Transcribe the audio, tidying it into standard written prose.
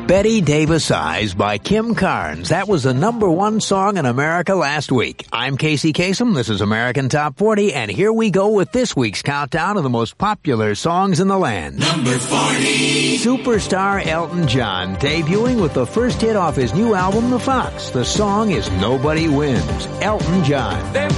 Betty Davis Eyes by Kim Carnes. That was the #1 song in America last week. I'm Casey Kasem. This is American Top 40, and here we go with this week's countdown of the most popular songs in the land. Number 40. Superstar Elton John, debuting with the first hit off his new album, The Fox. The song is Nobody Wins. Elton John.